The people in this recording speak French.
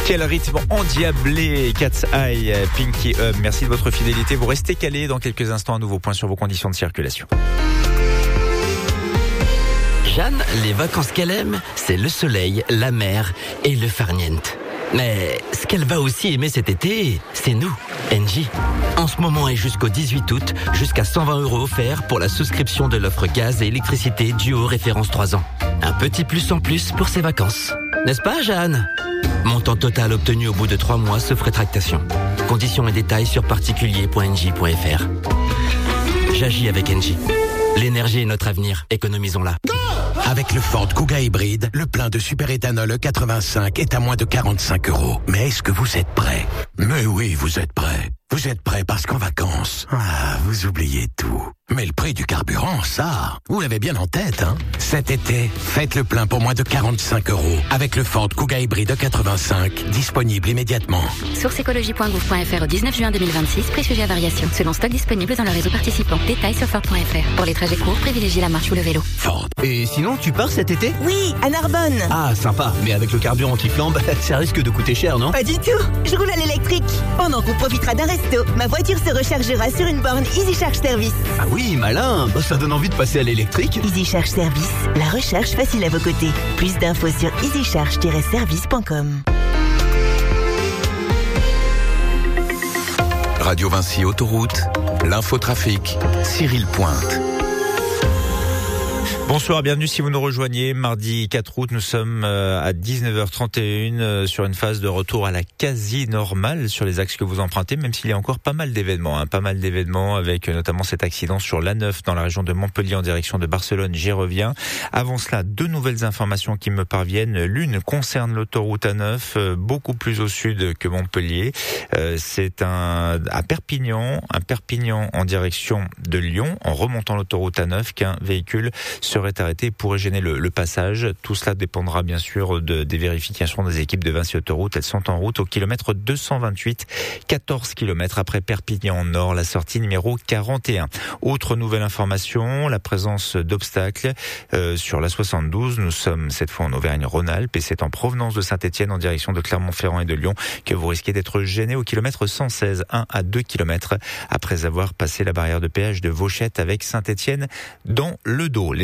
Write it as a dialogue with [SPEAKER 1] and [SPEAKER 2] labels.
[SPEAKER 1] Quel rythme endiablé, Cat's Eye, Pinky Up. Merci de votre fidélité. Vous restez calés dans quelques instants. Un nouveau point sur vos conditions de circulation.
[SPEAKER 2] Jeanne, les vacances qu'elle aime, c'est le soleil, la mer et le farniente. Mais ce qu'elle va aussi aimer cet été, c'est nous, Engie. En ce moment et jusqu'au 18 août, jusqu'à 120 € offerts pour la souscription de l'offre gaz et électricité Duo référence 3 ans. Un petit plus en plus pour ses vacances. N'est-ce pas, Jeanne ? Montant total obtenu au bout de 3 mois sauf rétractation. Conditions et détails sur particulier.engie.fr. J'agis avec Engie. L'énergie est notre avenir, économisons-la.
[SPEAKER 3] Avec le Ford Kuga hybride, le plein de superéthanol E85 est à moins de 45 €. Mais est-ce que vous êtes prêts ? Mais oui, vous êtes prêts. Vous êtes prêts parce qu'en vacances, vous oubliez tout. Mais le prix du carburant, ça, vous l'avez bien en tête, hein ? Cet été, faites le plein pour moins de 45 € avec le Ford Kuga hybride E85, disponible immédiatement.
[SPEAKER 4] Source écologie.gouv.fr au 19 juin 2026, prix sujet à variation. Selon stock disponible dans le réseau participant. Détails sur Ford.fr. Pour les trajets courts, privilégiez la marche ou le vélo.
[SPEAKER 3] Ford.
[SPEAKER 5] Et sinon, tu pars cet été ?
[SPEAKER 6] Oui, à Narbonne.
[SPEAKER 5] Ah, sympa. Mais avec le carburant qui flambe, ça risque de coûter cher, non ?
[SPEAKER 6] Pas du tout. Je roule à l'électrique. Pendant qu'on profitera d'un resto, ma voiture se rechargera sur une borne Easy Charge Service.
[SPEAKER 5] Ah oui, malin. Ça donne envie de passer à l'électrique.
[SPEAKER 6] Easy Charge Service, la recharge facile à vos côtés. Plus d'infos sur easycharge-service.com.
[SPEAKER 7] Radio Vinci Autoroute, l'infotrafic, Cyril Pointe.
[SPEAKER 1] Bonsoir, bienvenue si vous nous rejoignez. Mardi 4 août, nous sommes à 19h31 sur une phase de retour à la quasi-normale sur les axes que vous empruntez, même s'il y a encore pas mal d'événements. Pas mal d'événements avec notamment cet accident sur l'A9 dans la région de Montpellier en direction de Barcelone. J'y reviens. Avant cela, 2 nouvelles informations qui me parviennent. L'une concerne l'autoroute A9, beaucoup plus au sud que Montpellier. C'est à Perpignan en direction de Lyon, en remontant l'autoroute A9, qu'un véhicule serait arrêté et pourrait gêner le passage. Tout cela dépendra bien sûr des vérifications des équipes de Vinci Autoroute. Elles sont en route au kilomètre 228, 14 km après Perpignan Nord, la sortie numéro 41. Autre nouvelle information, la présence d'obstacles sur la 72. Nous sommes cette fois en Auvergne-Rhône-Alpes et c'est en provenance de Saint-Étienne en direction de Clermont-Ferrand et de Lyon que vous risquez d'être gêné au kilomètre 116, 1 à 2 km après avoir passé la barrière de péage de Vauchette avec Saint-Étienne dans le dos.